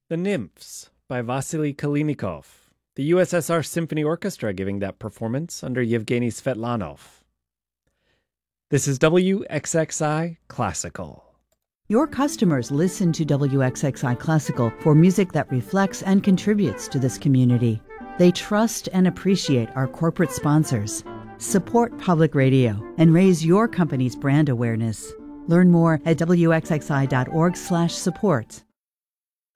The Nymphs by Vasily Kalinikov. The USSR Symphony Orchestra giving that performance under Yevgeny Svetlanov. This is WXXI Classical. Your customers listen to WXXI Classical for music that reflects and contributes to this community. They trust and appreciate our corporate sponsors. Support public radio and raise your company's brand awareness. Learn more at wxxi.org/support.